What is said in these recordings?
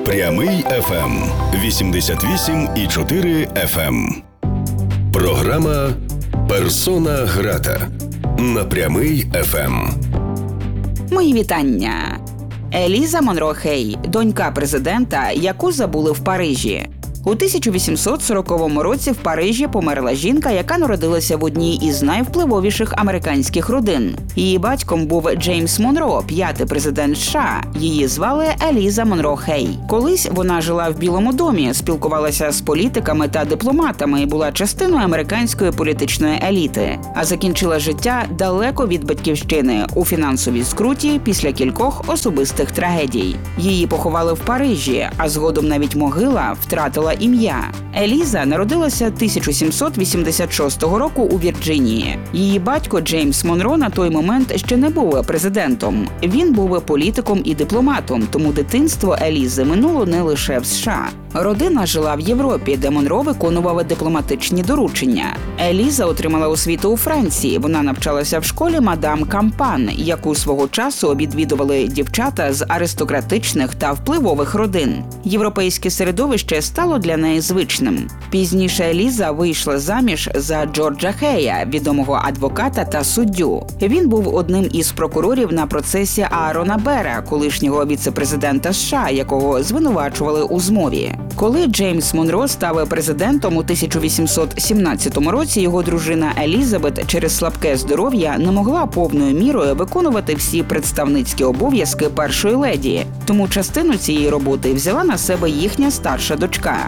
Прямий ФМ 88,4 FM. Програма «Персона грата» на Прямий ФМ. Мої вітання. Еліза Монро Хей – донька президента, яку забули в Парижі. У 1840 році в Парижі померла жінка, яка народилася в одній із найвпливовіших американських родин. Її батьком був Джеймс Монро, п'ятий президент США. Її звали Еліза Монро Хей. Колись вона жила в Білому домі, спілкувалася з політиками та дипломатами і була частиною американської політичної еліти. А закінчила життя далеко від батьківщини, у фінансовій скруті після кількох особистих трагедій. Її поховали в Парижі, а згодом навіть могила втратила ім'я. Еліза народилася 1786 року у Вірджинії. Її батько Джеймс Монро на той момент ще не був президентом. Він був політиком і дипломатом, тому дитинство Елізи минуло не лише в США. Родина жила в Європі, де Монро виконував дипломатичні доручення. Еліза отримала освіту у Франції. Вона навчалася в школі мадам Кампан, яку свого часу відвідували дівчата з аристократичних та впливових родин. Європейське середовище стало для неї звичним. Пізніше Еліза вийшла заміж за Джорджа Хея, відомого адвоката та суддю. Він був одним із прокурорів на процесі Аарона Бера, колишнього віце-президента США, якого звинувачували у змові. Коли Джеймс Монро став президентом у 1817 році, його дружина Елізабет через слабке здоров'я не могла повною мірою виконувати всі представницькі обов'язки першої леді. Тому частину цієї роботи взяла на себе їхня старша дочка.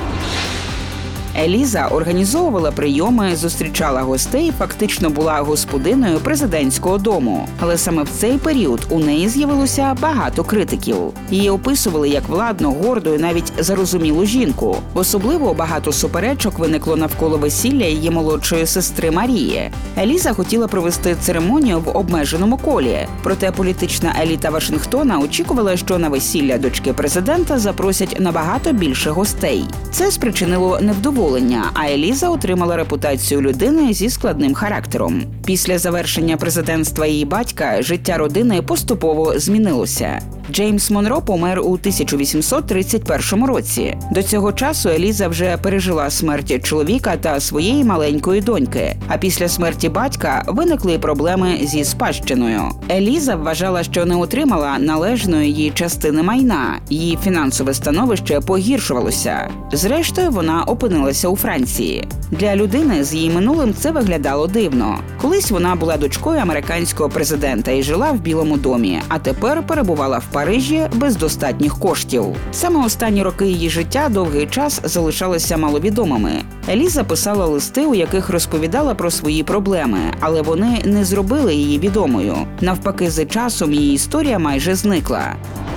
Еліза організовувала прийоми, зустрічала гостей, фактично була господиною президентського дому. Але саме в цей період у неї з'явилося багато критиків. Її описували як владну, горду і навіть зарозумілу жінку. Особливо багато суперечок виникло навколо весілля її молодшої сестри Марії. Еліза хотіла провести церемонію в обмеженому колі. Проте політична еліта Вашингтона очікувала, що на весілля дочки президента запросять набагато більше гостей. Це спричинило невдоволення. А Еліза отримала репутацію людини зі складним характером. Після завершення президентства її батька життя родини поступово змінилося. Джеймс Монро помер у 1831 році. До цього часу Еліза вже пережила смерть чоловіка та своєї маленької доньки. А після смерті батька виникли проблеми зі спадщиною. Еліза вважала, що не отримала належної їй частини майна. Її фінансове становище погіршувалося. Зрештою, вона опинилася у Франції. Для людини з її минулим це виглядало дивно. Колись вона була дочкою американського президента і жила в Білому домі, а тепер перебувала в Парижі без достатніх коштів. Саме останні роки її життя довгий час залишалися маловідомими. Еліза писала листи, у яких розповідала про свої проблеми, але вони не зробили її відомою. Навпаки, з часом її історія майже зникла.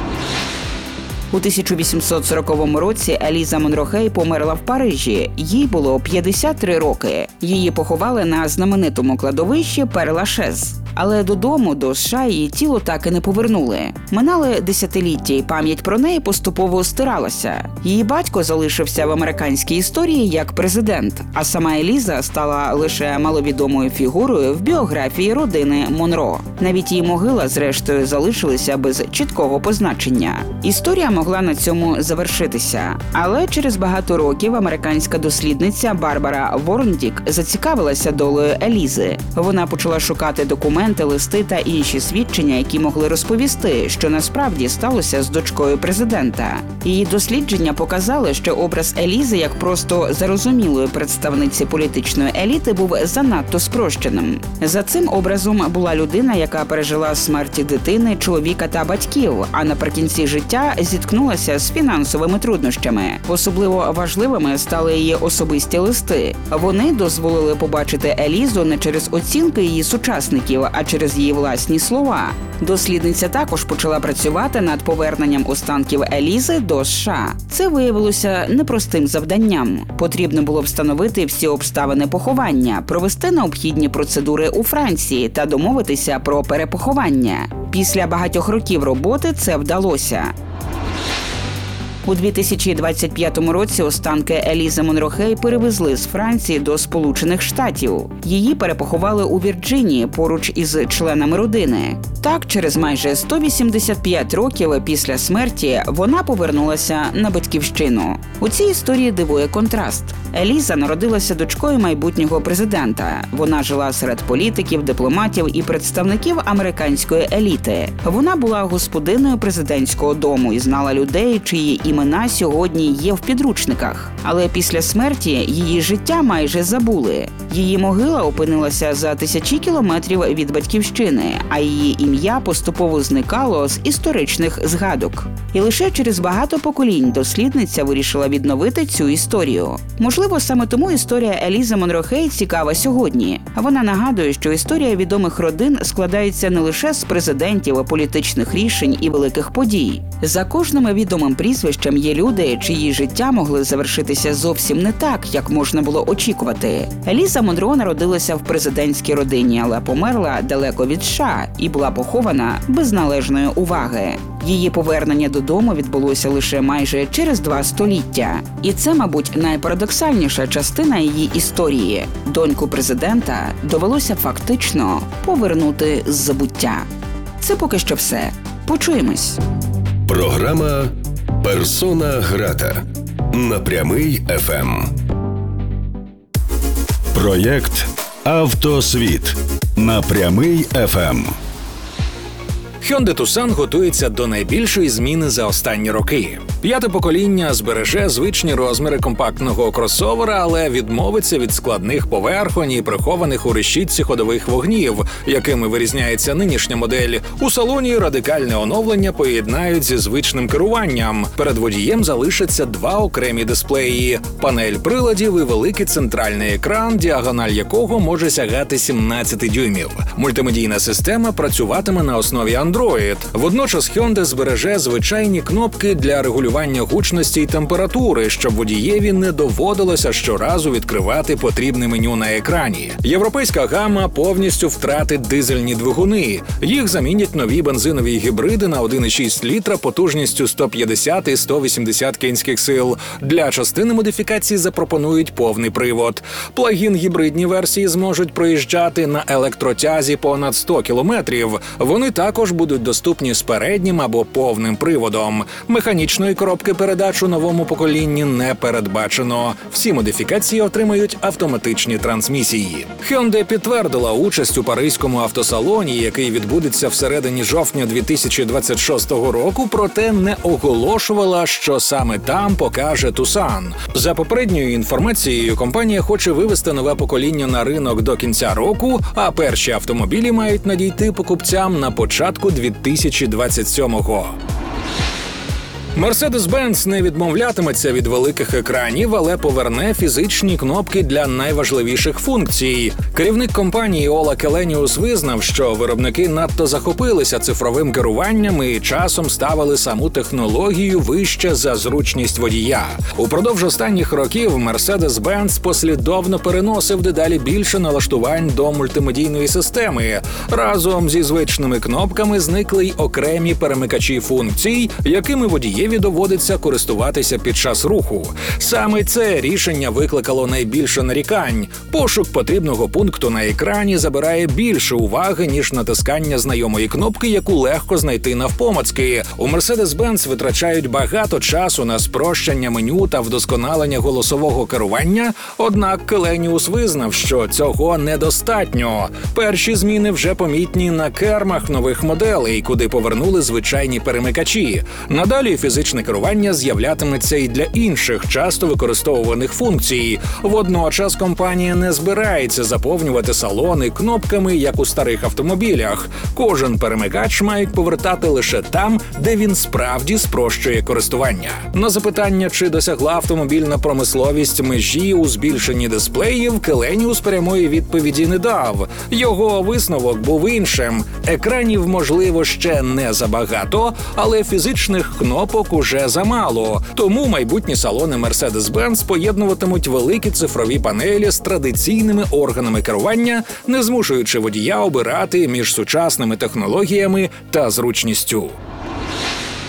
У 1840 році Еліза Монро Хей померла в Парижі. Їй було 53 роки. Її поховали на знаменитому кладовищі Пер-Лашез. Але додому, до США, її тіло так і не повернули. Минали десятиліття, і пам'ять про неї поступово стиралася. Її батько залишився в американській історії як президент, а сама Еліза стала лише маловідомою фігурою в біографії родини Монро. Навіть її могила, зрештою, залишилася без чіткого позначення. Історія могла на цьому завершитися. Але через багато років американська дослідниця Барбара Ворндік зацікавилася долею Елізи. Вона почала шукати документи, листи та інші свідчення, які могли розповісти, що насправді сталося з дочкою президента. Її дослідження показали, що образ Елізи як просто зарозумілої представниці політичної еліти був занадто спрощеним. За цим образом була людина, яка пережила смерті дитини, чоловіка та батьків, а наприкінці життя зіткнулася з фінансовими труднощами. Особливо важливими стали її особисті листи. Вони дозволили побачити Елізу не через оцінки її сучасників, а через її власні слова. Дослідниця також почала працювати над поверненням останків Елізи до США. Це виявилося непростим завданням. Потрібно було встановити всі обставини поховання, провести необхідні процедури у Франції та домовитися про перепоховання. Після багатьох років роботи це вдалося. У 2025 році останки Елізи Монро Хей перевезли з Франції до Сполучених Штатів. Її перепоховали у Вірджинії поруч із членами родини. Так, через майже 185 років після смерті вона повернулася на батьківщину. У цій історії дивує контраст. Еліза народилася дочкою майбутнього президента. Вона жила серед політиків, дипломатів і представників американської еліти. Вона була господиною президентського дому і знала людей, чиї імена сьогодні є в підручниках. Але після смерті її життя майже забули. Її могила опинилася за тисячі кілометрів від батьківщини, а її ім'я поступово зникало з історичних згадок. І лише через багато поколінь дослідниця вирішила відновити цю історію. Можливо, саме тому історія Елізи Монро Хей цікава сьогодні. Вона нагадує, що історія відомих родин складається не лише з президентів, політичних рішень і великих подій. За кожним відомим прізвищем є люди, чиї життя могли завершитися зовсім не так, як можна було очікувати. Еліза Монро народилася в президентській родині, але померла далеко від США і була похована без належної уваги. Її повернення додому відбулося лише майже через 2 століття. І це, мабуть, найпарадоксальніша частина її історії. Доньку президента довелося фактично повернути з забуття. Це поки що все. Почуємось. Програма «Персона грата» на Прямий ФМ. Проєкт «Автосвіт» на Прямий ФМ. Hyundai Tucson готується до найбільшої зміни за останні роки. 5-те покоління збереже звичні розміри компактного кросовера, але відмовиться від складних поверхонь і прихованих у решітці ходових вогнів, якими вирізняється нинішня модель. У салоні радикальне оновлення поєднають зі звичним керуванням. Перед водієм залишаться 2 окремі дисплеї, панель приладів і великий центральний екран, діагональ якого може сягати 17 дюймів. Мультимедійна система працюватиме на основі Android. Водночас Hyundai збереже звичайні кнопки для регулювання гучності й температури, щоб водієві не доводилося щоразу відкривати потрібне меню на екрані. Європейська гама повністю втратить дизельні двигуни. Їх замінять нові бензинові гібриди на 1,6 літра потужністю 150 і 180 кінських сил. Для частини модифікацій запропонують повний привод. Плагін-гібридні версії зможуть проїжджати на електротязі понад 100 кілометрів. Вони також будуть доступні з переднім або повним приводом. Механічної коробки передач у новому поколінні не передбачено. Всі модифікації отримають автоматичні трансмісії. Hyundai підтвердила участь у Паризькому автосалоні, який відбудеться всередині жовтня 2026 року, проте не оголошувала, що саме там покаже Tucson. За попередньою інформацією, компанія хоче вивести нове покоління на ринок до кінця року, а перші автомобілі мають надійти покупцям на початку 2027-го. Mercedes-Benz не відмовлятиметься від великих екранів, але поверне фізичні кнопки для найважливіших функцій. Керівник компанії Ола Келеніус визнав, що виробники надто захопилися цифровим керуванням і часом ставили саму технологію вище за зручність водія. Упродовж останніх років Mercedes-Benz послідовно переносив дедалі більше налаштувань до мультимедійної системи. Разом зі звичними кнопками зникли й окремі перемикачі функцій, якими водієві доводиться користуватися під час руху. Саме це рішення викликало найбільше нарікань. Пошук потрібного пункту на екрані забирає більше уваги, ніж натискання знайомої кнопки, яку легко знайти навпомацьки. У Mercedes-Benz витрачають багато часу на спрощення меню та вдосконалення голосового керування, однак Келеніус визнав, що цього недостатньо. Перші зміни вже помітні на кермах нових моделей, куди повернули звичайні перемикачі. Надалі фізичне керування з'являтиметься і для інших часто використовуваних функцій. Водночас компанія не збирається заповнювати салони кнопками, як у старих автомобілях. Кожен перемикач мають повертати лише там, де він справді спрощує користування. На запитання, чи досягла автомобільна промисловість межі у збільшенні дисплеїв, Келеніус прямої відповіді не дав. Його висновок був іншим. Екранів, можливо, ще не забагато, але фізичних кнопок уже замало. Тому майбутні салони Mercedes-Benz поєднуватимуть великі цифрові панелі з традиційними органами керування, не змушуючи водія обирати між сучасними технологіями та зручністю.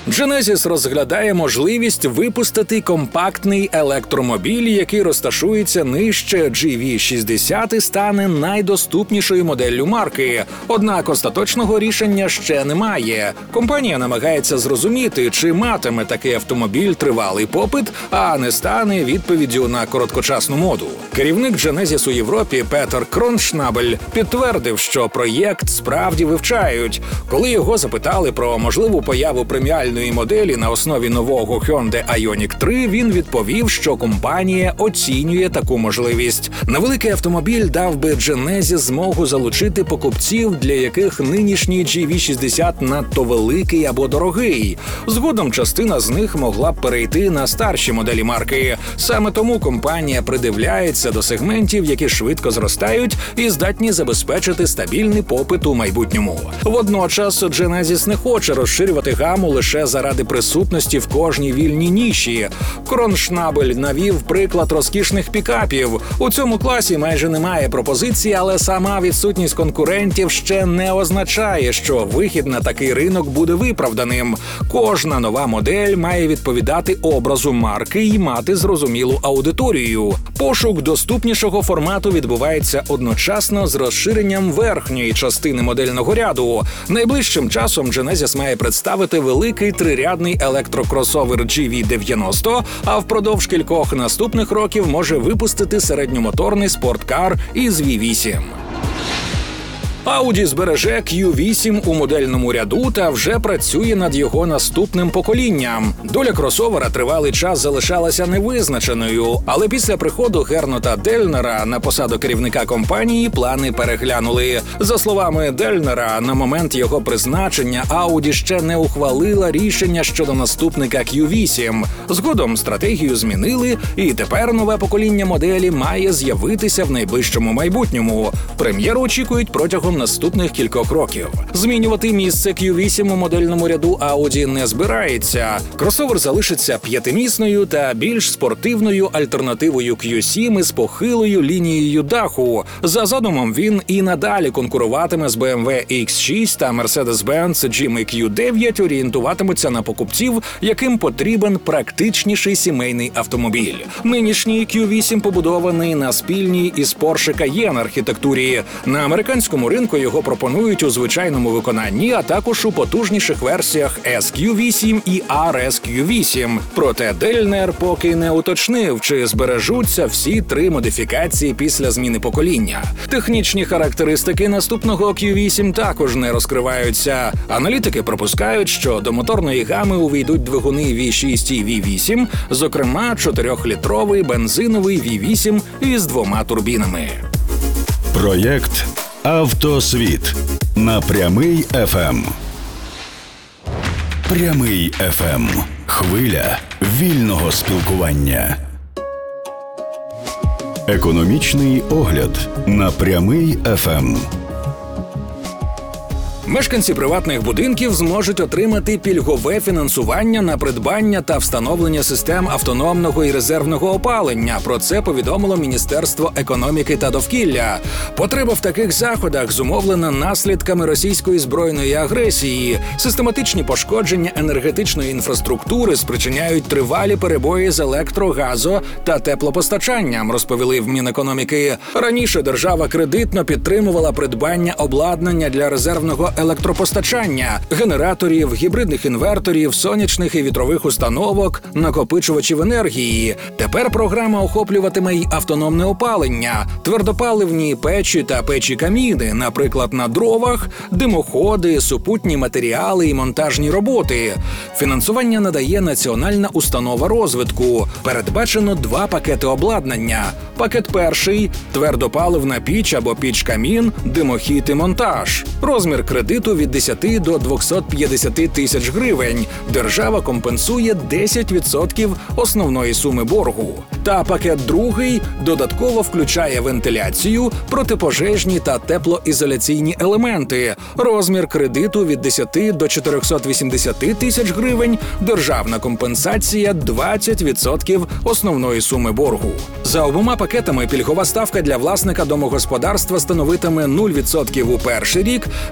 Genesis розглядає можливість випустити компактний електромобіль, який розташується нижче GV60 і стане найдоступнішою моделлю марки. Однак остаточного рішення ще немає. Компанія намагається зрозуміти, чи матиме такий автомобіль тривалий попит, а не стане відповіддю на короткочасну моду. Керівник Genesis у Європі Петер Кроншнабель підтвердив, що проєкт справді вивчають. Коли його запитали про можливу появу преміальної моделі на основі нового Hyundai Ioniq 3, він відповів, що компанія оцінює таку можливість. Невеликий автомобіль дав би Genesis змогу залучити покупців, для яких нинішній GV60 надто великий або дорогий. Згодом частина з них могла б перейти на старші моделі марки. Саме тому компанія придивляється до сегментів, які швидко зростають і здатні забезпечити стабільний попит у майбутньому. Водночас Genesis не хоче розширювати гаму лише заради присутності в кожній вільній ніші. Кроншнабель навів приклад розкішних пікапів. У цьому класі майже немає пропозицій, але сама відсутність конкурентів ще не означає, що вихід на такий ринок буде виправданим. Кожна нова модель має відповідати образу марки і мати зрозумілу аудиторію. Пошук доступнішого формату відбувається одночасно з розширенням верхньої частини модельного ряду. Найближчим часом Genesis має представити великий трирядний електрокросовер GV90, а впродовж кількох наступних років може випустити середньомоторний спорткар із V8. Audi збереже Q8 у модельному ряду та вже працює над його наступним поколінням. Доля кросовера тривалий час залишалася невизначеною, але після приходу Гернота Дельнера на посаду керівника компанії плани переглянули. За словами Дельнера, на момент його призначення Audi ще не ухвалила рішення щодо наступника Q8. Згодом стратегію змінили, і тепер нове покоління моделі має з'явитися в найближчому майбутньому. Прем'єру очікують протягом наступних кількох років. Змінювати місце Q8 у модельному ряду Audi не збирається. Кросовер залишиться п'ятимісною та більш спортивною альтернативою Q7 із похилою лінією даху. За задумом він і надалі конкуруватиме з BMW X6 та Mercedes-Benz GMQ9, орієнтуватимуться на покупців, яким потрібен практичніший сімейний автомобіль. Нинішній Q8 побудований на спільній із Porsche Cayenne архітектурі. На американському ринку його пропонують у звичайному виконанні, а також у потужніших версіях SQ8 і RSQ8. Проте Дельнер поки не уточнив, чи збережуться всі три модифікації після зміни покоління. Технічні характеристики наступного Q8 також не розкриваються. Аналітики припускають, що до моторної гами увійдуть двигуни V6 і V8, зокрема 4-літровий бензиновий V8 із 2 турбінами. Проєкт «Автосвіт» на Прямий ФМ. Прямий ФМ. Хвиля вільного спілкування. Економічний огляд на Прямий ФМ. Мешканці приватних будинків зможуть отримати пільгове фінансування на придбання та встановлення систем автономного і резервного опалення. Про це повідомило Міністерство економіки та довкілля. Потреба в таких заходах зумовлена наслідками російської збройної агресії. Систематичні пошкодження енергетичної інфраструктури спричиняють тривалі перебої з електро-, газо- та теплопостачанням, розповіли в Мінекономіки. Раніше держава кредитно підтримувала придбання обладнання для резервного електропостачання, генераторів, гібридних інверторів, сонячних і вітрових установок, накопичувачів енергії. Тепер програма охоплюватиме й автономне опалення, твердопаливні печі та печі-каміни, наприклад, на дровах, димоходи, супутні матеріали і монтажні роботи. Фінансування надає Національна установа розвитку. Передбачено 2 пакети обладнання. Пакет перший – твердопаливна піч або піч-камін, димохід і монтаж. Розмір кредиту від 10 до 250 тисяч гривень. Держава компенсує 10% основної суми боргу. Та пакет другий додатково включає вентиляцію, протипожежні та теплоізоляційні елементи. Розмір кредиту від 10 до 480 тисяч гривень. Державна компенсація 20% основної суми боргу. За обома пакетами пільгова ставка для власника домогосподарства становитиме 0% у перший рік, 5%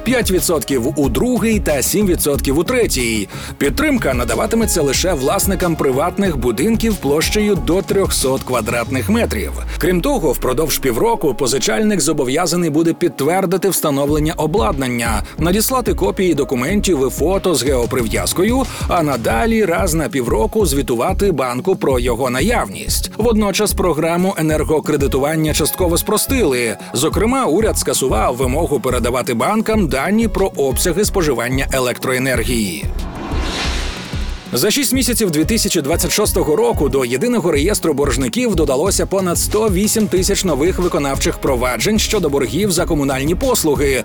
7% у другий та 7% у третій. Підтримка надаватиметься лише власникам приватних будинків площею до 300 квадратних метрів. Крім того, впродовж півроку позичальник зобов'язаний буде підтвердити встановлення обладнання, надіслати копії документів і фото з геоприв'язкою, а надалі раз на півроку звітувати банку про його наявність. Водночас програму енергокредитування частково спростили. Зокрема, уряд скасував вимогу передавати банкам дані про обсяги споживання електроенергії. За 6 місяців 2026 року до єдиного реєстру боржників додалося понад 108 тисяч нових виконавчих проваджень щодо боргів за комунальні послуги.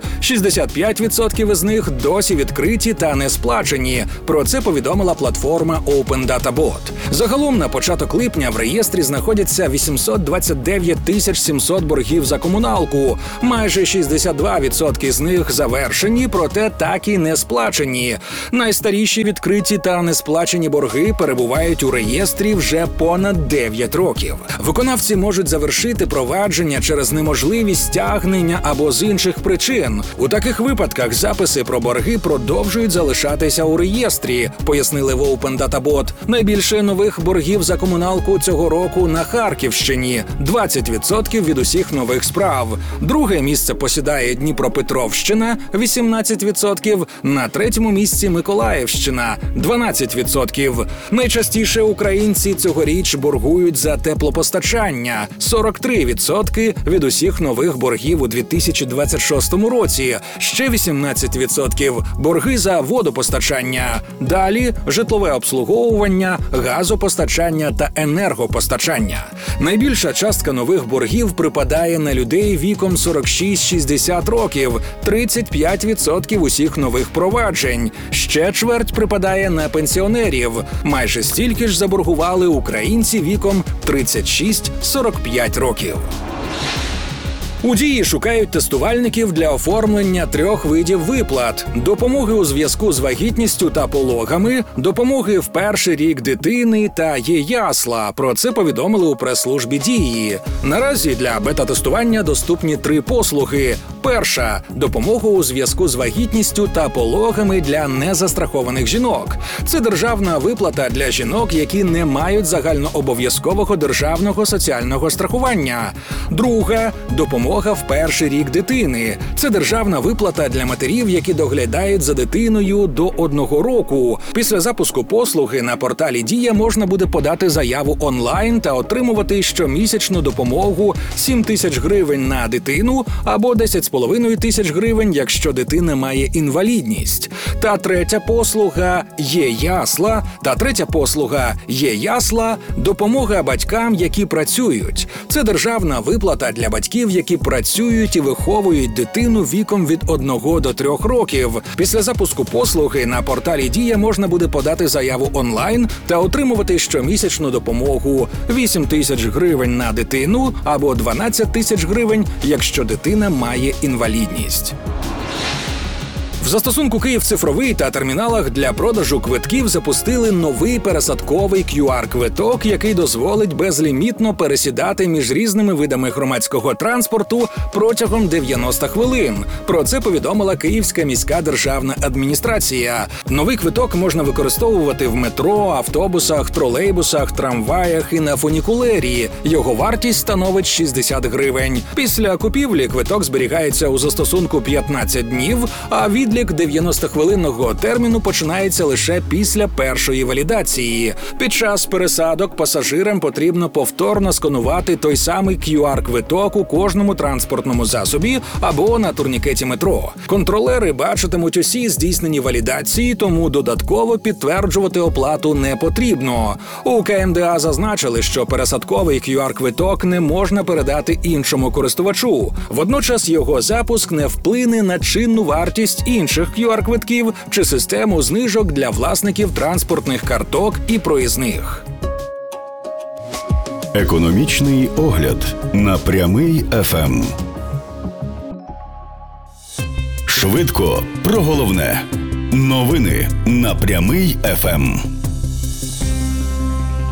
65% із них досі відкриті та не сплачені. Про це повідомила платформа Open Data Bot. Загалом на початок липня в реєстрі знаходяться 829 700 боргів за комуналку. Майже 62% з них завершені, проте так і не сплачені. Найстаріші відкриті та не сплачені борги перебувають у реєстрі вже понад 9 років. Виконавці можуть завершити провадження через неможливість стягнення або з інших причин. У таких випадках записи про борги продовжують залишатися у реєстрі, пояснили в Open Data Bot. Найбільше нових боргів за комуналку цього року на Харківщині – 20% від усіх нових справ. Друге місце посідає Дніпропетровщина – 18%, на третьому місці Миколаївщина – 12%. Найчастіше українці цьогоріч боргують за теплопостачання – 43% від усіх нових боргів у 2026 році, ще 18% – борги за водопостачання. Далі – житлове обслуговування, газопостачання та енергопостачання. Найбільша частка нових боргів припадає на людей віком 46-60 років – 35% усіх нових проваджень. Ще чверть припадає на пенсіонерів. Майже стільки ж заборгували українці віком 36-45 років. У Дії шукають тестувальників для оформлення 3 видів виплат: допомоги у зв'язку з вагітністю та пологами, допомоги в перший рік дитини та ЄЯСЛА. Про це повідомили у прес-службі Дії. Наразі для бета-тестування доступні 3 послуги. Перша – допомога у зв'язку з вагітністю та пологами для незастрахованих жінок. Це державна виплата для жінок, які не мають загальнообов'язкового державного соціального страхування. Друга – допомога в перший рік дитини. Це державна виплата для матерів, які доглядають за дитиною до 1 року. Після запуску послуги на порталі Дія можна буде подати заяву онлайн та отримувати щомісячну допомогу 7 тисяч гривень на дитину або 10,5 тисяч гривень, якщо дитина має інвалідність. Та третя послуга ЄЯСЛА – допомога батькам, які працюють. Це державна виплата для батьків, які працюють і виховують дитину віком від 1 до 3 років. Після запуску послуги на порталі Дія можна буде подати заяву онлайн та отримувати щомісячну допомогу 8 тисяч гривень на дитину або 12 тисяч гривень, якщо дитина має інвалідність. В застосунку «Київ цифровий» та терміналах для продажу квитків запустили новий пересадковий QR-квиток, який дозволить безлімітно пересідати між різними видами громадського транспорту протягом 90 хвилин. Про це повідомила Київська міська державна адміністрація. Новий квиток можна використовувати в метро, автобусах, тролейбусах, трамваях і на фунікулері. Його вартість становить 60 гривень. Після купівлі квиток зберігається у застосунку 15 днів, а відлік 90-хвилинного терміну починається лише після першої валідації. Під час пересадок пасажирам потрібно повторно сканувати той самий QR-квиток у кожному транспортному засобі або на турнікеті метро. Контролери бачитимуть усі здійснені валідації, тому додатково підтверджувати оплату не потрібно. У КМДА зазначили, що пересадковий QR-квиток не можна передати іншому користувачу. Водночас його запуск не вплине на чинну вартість інших QR-квитків чи систему знижок для власників транспортних карток і проїзних. Економічний огляд на Прямий ФМ. Швидко про головне. Новини на Прямий ФМ.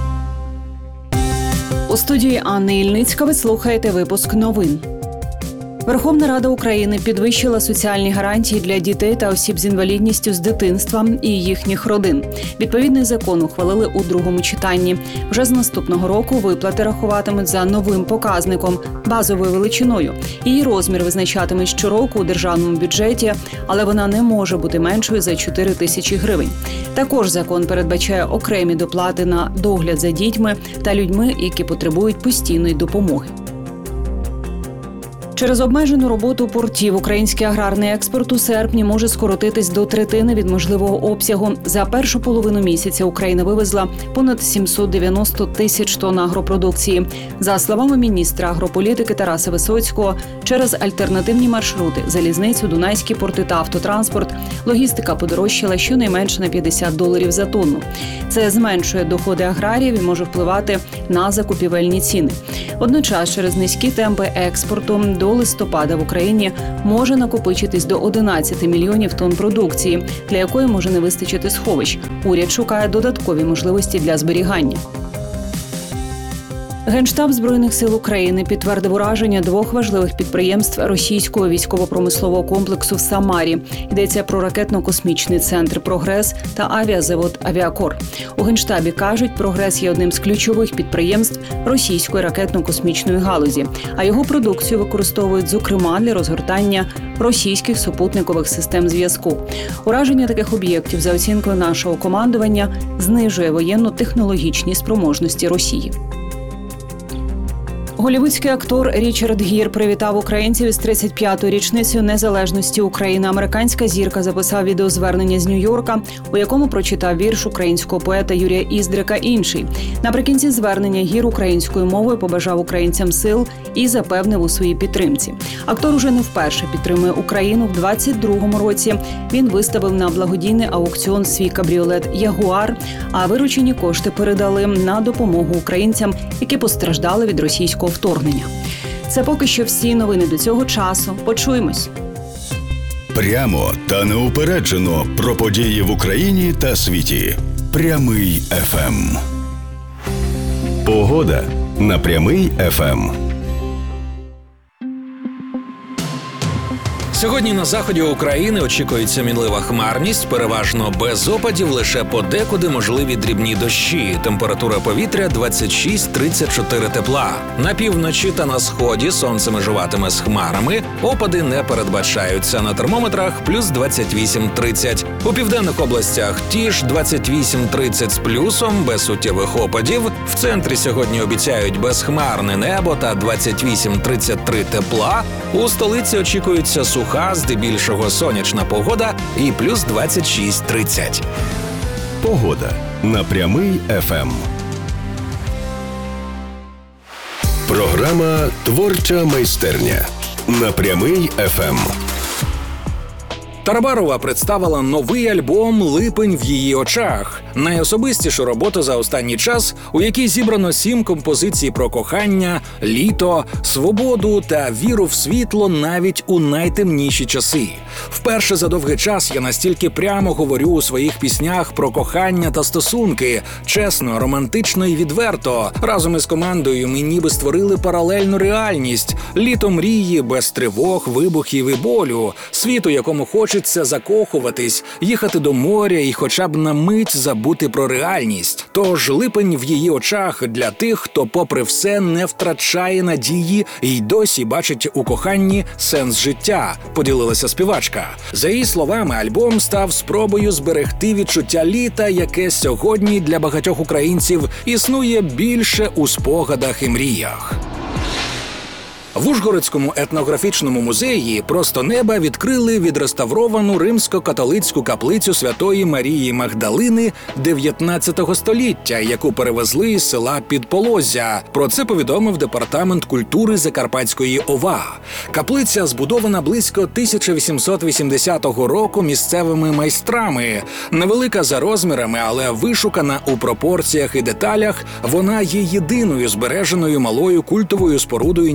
У студії Анни Ільницька ви слухаєте випуск новин. Верховна Рада України підвищила соціальні гарантії для дітей та осіб з інвалідністю з дитинства і їхніх родин. Відповідний закон ухвалили у другому читанні. Вже з наступного року виплати рахуватимуть за новим показником – базовою величиною. Її розмір визначатимуть щороку у державному бюджеті, але вона не може бути меншою за 4 тисячі гривень. Також закон передбачає окремі доплати на догляд за дітьми та людьми, які потребують постійної допомоги. Через обмежену роботу портів український аграрний експорт у серпні може скоротитись до третини від можливого обсягу. За першу половину місяця Україна вивезла понад 790 тисяч тонн агропродукції. За словами міністра агрополітики Тараса Висоцького, через альтернативні маршрути – залізницю, дунайські порти та автотранспорт – логістика подорожчала щонайменше на $50 за тонну. Це зменшує доходи аграріїв і може впливати на закупівельні ціни. Водночас через низькі темпи експорту до листопада в Україні може накопичитись до 11 мільйонів тонн продукції, для якої може не вистачити сховищ. Уряд шукає додаткові можливості для зберігання. Генштаб Збройних сил України підтвердив ураження 2 важливих підприємств російського військово-промислового комплексу в Самарі. Йдеться про ракетно-космічний центр «Прогрес» та авіазавод «Авіакор». У Генштабі кажуть, «Прогрес» є одним з ключових підприємств російської ракетно-космічної галузі, а його продукцію використовують, зокрема, для розгортання російських супутникових систем зв'язку. Ураження таких об'єктів, за оцінкою нашого командування, знижує воєнно-технологічні спроможності Росії. Голлівудський актор Річард Гір привітав українців із 35-ю річницею незалежності України. Американська зірка записав відеозвернення з Нью-Йорка, у якому прочитав вірш українського поета Юрія Іздрика «Інший». Наприкінці звернення Гір українською мовою побажав українцям сил і запевнив у своїй підтримці. Актор уже не вперше підтримує Україну. В 22-му році він виставив на благодійний аукціон свій кабріолет «Ягуар», а виручені кошти передали на допомогу українцям, які постраждали від російського вторгнення. Це поки що всі новини до цього часу. Почуємось. Прямо та неупереджено про події в Україні та світі. Прямий ФМ. Погода на Прямий ФМ. Сьогодні на заході України очікується мінлива хмарність, переважно без опадів, лише подекуди можливі дрібні дощі. Температура повітря 26-34 тепла. На півночі та на сході сонце межуватиме з хмарами, опади не передбачаються. На термометрах плюс 28-30. У південних областях ті ж 28-30 з плюсом, без суттєвих опадів. В центрі сьогодні обіцяють безхмарне небо та 28-33 тепла. У столиці очікується суха, здебільшого сонячна погода і плюс 26-30. Погода на Прямий ФМ. Програма «Творча майстерня» на Прямий ФМ. Тарабарова представила новий альбом «Липень в її очах». Найособистішу роботу за останній час, у якій зібрано 7 композицій про кохання, літо, свободу та віру в світло навіть у найтемніші часи. Вперше за довгий час я настільки прямо говорю у своїх піснях про кохання та стосунки. Чесно, романтично і відверто. Разом із командою ми ніби створили паралельну реальність. Літо мрії без тривог, вибухів і болю. Світ, у якому хочеться закохуватись, їхати до моря і хоча б на мить забути про реальність. Тож липень в її очах для тих, хто попри все не втрачає надії і й досі бачить у коханні сенс життя, поділилася співачка. За її словами, альбом став спробою зберегти відчуття літа, яке сьогодні для багатьох українців існує більше у спогадах і мріях. В Ужгородському етнографічному музеї «Просто неба» відкрили відреставровану римсько-католицьку каплицю Святої Марії Магдалини 19 століття, яку перевезли із села Підполоззя. Про це повідомив Департамент культури Закарпатської ОВА. Каплиця збудована близько 1880 року місцевими майстрами. Невелика за розмірами, але вишукана у пропорціях і деталях, вона є єдиною збереженою малою культовою спорудою німецької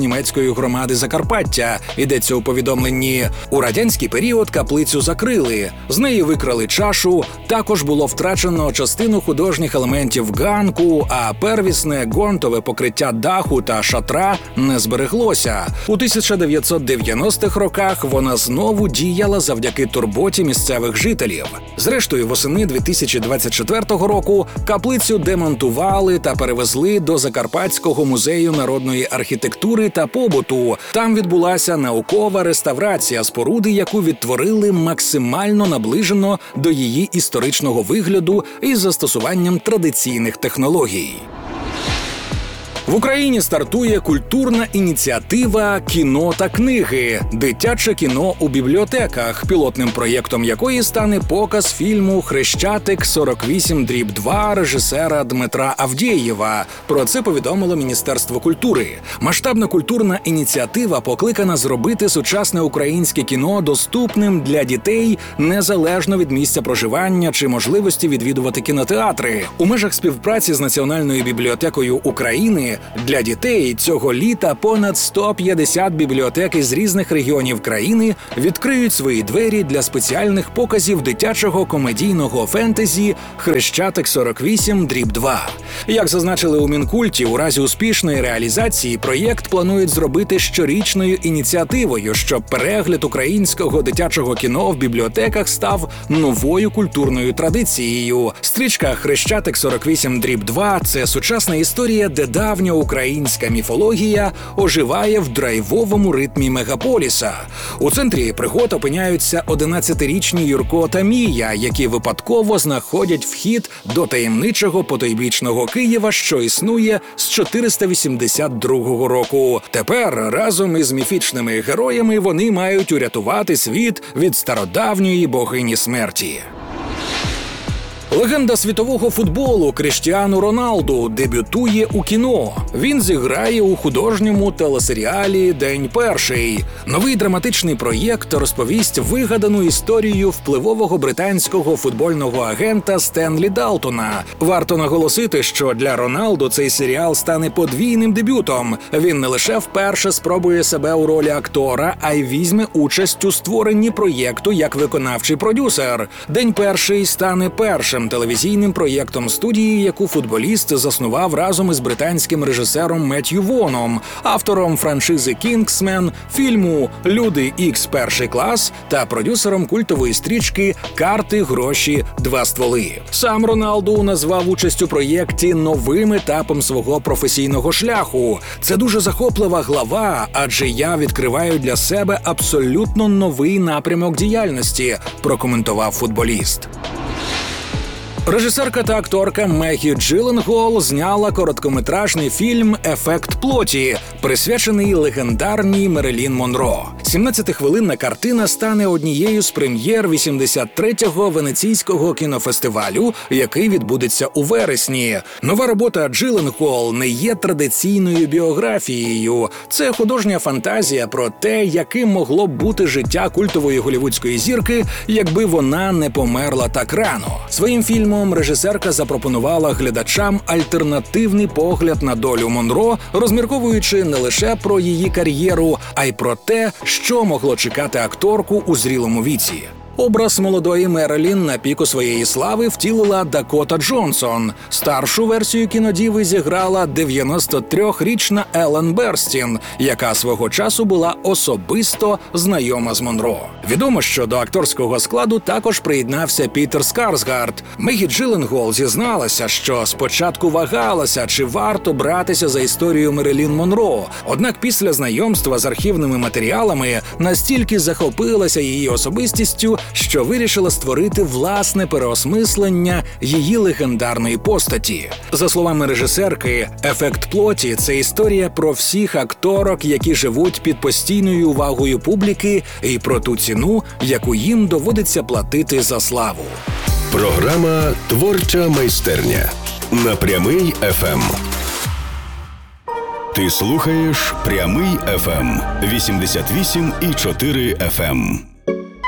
Української громади Закарпаття. Йдеться у повідомленні. У радянський період каплицю закрили. З неї викрали чашу. Також було втрачено частину художніх елементів ганку, а первісне ґрунтове покриття даху та шатра не збереглося. У 1990-х роках вона знову діяла завдяки турботі місцевих жителів. Зрештою, восени 2024 року каплицю демонтували та перевезли до Закарпатського музею народної архітектури та побуту. Там відбулася наукова реставрація споруди, яку відтворили максимально наближено до її історичного вигляду із застосуванням традиційних технологій. В Україні стартує культурна ініціатива «Кіно та книги» – дитяче кіно у бібліотеках, пілотним проєктом якої стане показ фільму «Хрещатик 48/2» режисера Дмитра Авдєєва. Про це повідомило Міністерство культури. Масштабна культурна ініціатива покликана зробити сучасне українське кіно доступним для дітей незалежно від місця проживання чи можливості відвідувати кінотеатри. У межах співпраці з Національною бібліотекою України для дітей цього літа понад 150 бібліотек із різних регіонів країни відкриють свої двері для спеціальних показів дитячого комедійного фентезі «Хрещатик 48/2». Як зазначили у Мінкульті, у разі успішної реалізації проєкт планують зробити щорічною ініціативою, щоб перегляд українського дитячого кіно в бібліотеках став новою культурною традицією. Стрічка «Хрещатик 48/2» – це сучасна історія, де давня українська міфологія оживає в драйвовому ритмі мегаполіса. У центрі пригод опиняються 11-річні Юрко та Мія, які випадково знаходять вхід до таємничого потойбічного Києва, що існує з 482 року. Тепер разом із міфічними героями вони мають урятувати світ від стародавньої богині смерті. Легенда світового футболу Кріштіану Роналду дебютує у кіно. Він зіграє у художньому телесеріалі «День перший». Новий драматичний проєкт розповість вигадану історію впливового британського футбольного агента Стенлі Далтона. Варто наголосити, що для Роналду цей серіал стане подвійним дебютом. Він не лише вперше спробує себе у ролі актора, а й візьме участь у створенні проєкту як виконавчий продюсер. «День перший» стане першим телевізійним проєктом студії, яку футболіст заснував разом із британським режисером Меттью Воном, автором франшизи «Кінгсмен», фільму «Люди Ікс. Перший клас» та продюсером культової стрічки «Карти, гроші, два стволи». Сам Роналду назвав участь у проєкті новим етапом свого професійного шляху. Це дуже захоплива глава, адже я відкриваю для себе абсолютно новий напрямок діяльності, прокоментував футболіст. Режисерка та акторка Мегі Джилленхол зняла короткометражний фільм «Ефект плоті», присвячений легендарній Мерилін Монро. 17-хвилинна картина стане однією з прем'єр 83-го Венеційського кінофестивалю, який відбудеться у вересні. Нова робота Джилленхол не є традиційною біографією. Це художня фантазія про те, яким могло б бути життя культової голівудської зірки, якби вона не померла так рано. Своїм фільмом режисерка запропонувала глядачам альтернативний погляд на долю Монро, розмірковуючи не лише про її кар'єру, а й про те, що могло чекати акторку у зрілому віці. Образ молодої Мерилін на піку своєї слави втілила Дакота Джонсон. Старшу версію кінодіви зіграла 93-річна Елен Берстін, яка свого часу була особисто знайома з Монро. Відомо, що до акторського складу також приєднався Пітер Скарсгард. Мегі Джилленхол зізналася, що спочатку вагалася, чи варто братися за історію Мерилін Монро. Однак після знайомства з архівними матеріалами настільки захопилася її особистістю, що вирішила створити власне переосмислення її легендарної постаті. За словами режисерки, «Ефект плоті» – це історія про всіх акторок, які живуть під постійною увагою публіки, і про ту ціну, яку їм доводиться платити за славу. Програма «Творча майстерня» на Прямий ФМ. Ти слухаєш Прямий ФМ 88,4 FM.